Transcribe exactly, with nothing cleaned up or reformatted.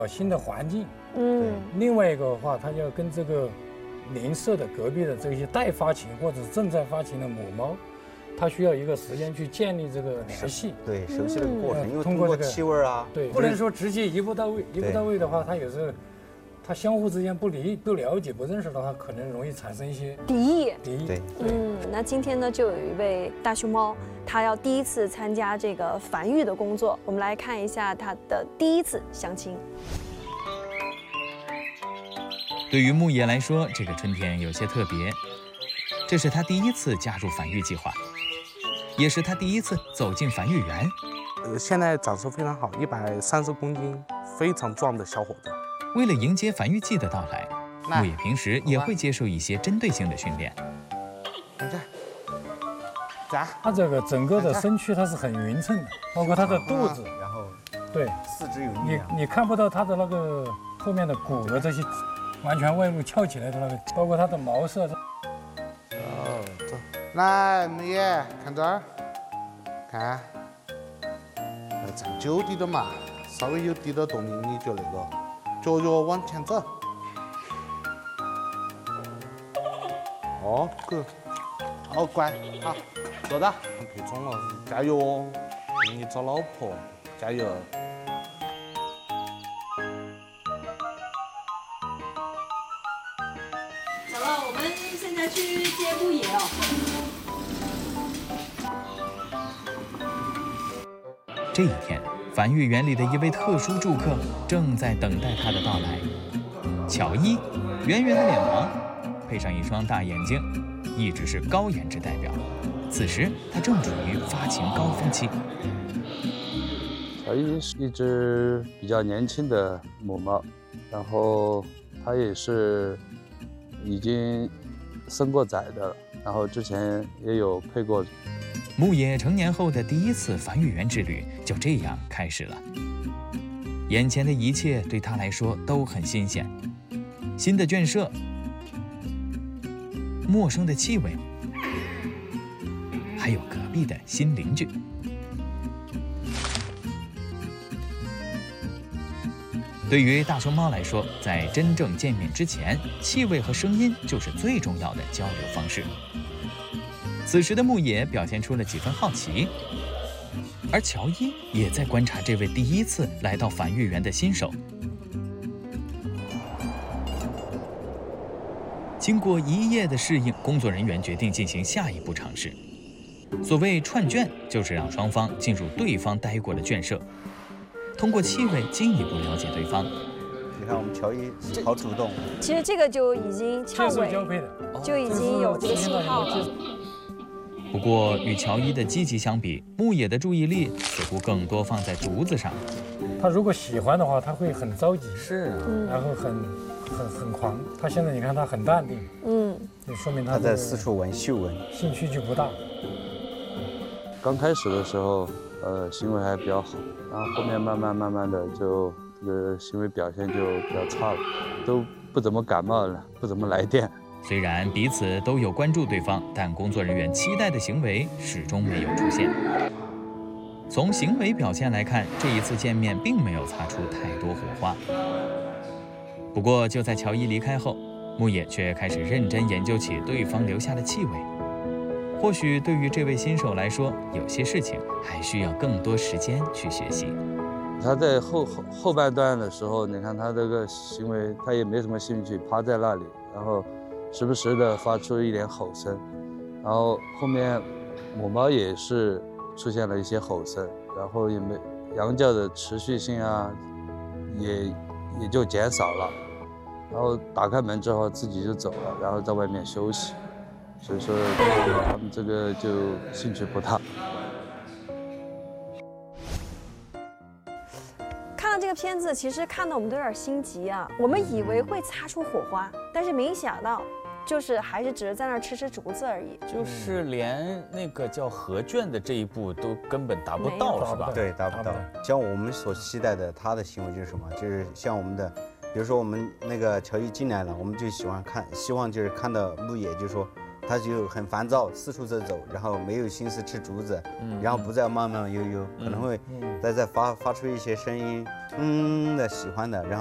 新的环境。 嗯， 另外一个的话，它要跟这个邻舍的隔壁的这些待发情或者正在发情的母猫，它需要一个时间去建立这个联系。 对，熟悉这个过程，因为通过这个气味啊， 对，不能说直接一步到位，一步到位的话，它有时候。它相互之间不理、不了解、不认识的话，可能容易产生一些敌意。 敌意。 对， 嗯，那今天呢，就有一位大熊猫，它要第一次参加这个繁育的工作。我们来看一下它的第一次相亲。 对于牧野来说，这个春天有些特别，这是他第一次加入繁育计划，也是他第一次走进繁育园。 呃，现在长势非常好，一百三十公斤，非常壮的小伙子。 为了迎接繁育季的到来，牧野平时也会接受一些针对性的训练。 你看，咋？ 它这个整个的身躯它是很匀称的，包括它的肚子， 然后对， 四肢有力你量。 你看不到它的那个后面的骨的这些完全外露翘起来的那个，包括它的毛色。 哦，走，来，牧野，看这儿，看，要站久点的嘛，稍微有滴点动力你就那个。脚脚往前走。哦，good，好乖，好，做到。佩聪了，加油哦！给你找老婆，加油！ 走了，我们现在去接牧野哦。 这一天，繁育园里的一位特殊住客正在等待他的到来。乔伊，圆圆的脸庞，配上一双大眼睛，一直是高颜值代表。此时，他正处于发情高峰期。 乔伊是一只比较年轻的母猫，然后它也是已经生过崽的了，然后之前也有配过。 牧野成年后的第一次繁育园之旅就这样开始了。眼前的一切对他来说都很新鲜，新的圈舍，陌生的气味，还有隔壁的新邻居。对于大熊猫来说，在真正见面之前，气味和声音就是最重要的交流方式。此时的牧野表现出了几分好奇，而乔伊也在观察这位第一次来到繁育园的新手。经过一夜的适应，工作人员决定进行下一步尝试。所谓串圈，就是让双方进入对方待过的圈舍，通过气味进一步了解对方。 你看我们乔伊好主动。 其实这个就已经翘尾交配的， 就已经有这个信号了。 不过与乔伊的积极相比，牧野的注意力似乎更多放在竹子上。 他如果喜欢的话，他会很着急， 是啊， 然后很很很狂。他现在你看他很淡定， 嗯， 就说明他他在四处闻嗅闻， 兴趣就不大。 刚开始的时候，呃，行为还比较好，然后后面慢慢慢慢的就这个行为表现就比较差了，都不怎么感冒了，不怎么来电。 虽然彼此都有关注对方，但工作人员期待的行为始终没有出现。从行为表现来看，这一次见面并没有擦出太多火花。不过就在乔伊离开后，牧野却开始认真研究起对方留下的气味。或许对于这位新手来说，有些事情还需要更多时间去学习。 他在后后后半段的时候，你看他这个行为，他也没什么兴趣，趴在那里，然后时不时的发出一点吼声，然后后面母猫也是出现了一些吼声，然后也没羊叫的持续性啊，也也就减少了，然后打开门之后自己就走了，然后在外面休息，所以说他们这个就兴趣不大。 看到这个片子，其实看得我们都有点心急啊。我们以为会擦出火花，但是没想到，就是还是只是在那儿吃吃竹子而已。 就是连那个叫合圈的这一步都根本达不到，是吧？ 对，达不到。像我们所期待的，他的行为就是什么？就是像我们的，比如说我们那个乔伊进来了，我们就喜欢看，希望就是看到牧野，就是说他它就很烦躁，四处在走，然后没有心思吃竹子， 嗯然后不再慢慢悠悠，可能会再再发发出一些声音，嗯的喜欢的，然后。